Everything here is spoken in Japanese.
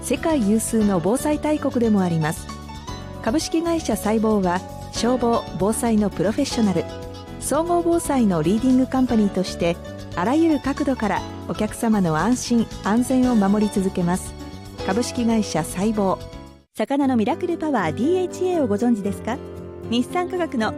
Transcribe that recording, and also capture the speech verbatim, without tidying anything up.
世界有数の防災大国でもあります。株式会社サイボーは消防・防災のプロフェッショナル、総合防災のリーディングカンパニーとしてあらゆる角度からお客様の安心・安全を守り続けます。株式会社サイボー。 魚のミラクルパワー ディーエイチエー をご存知ですか？日産化学の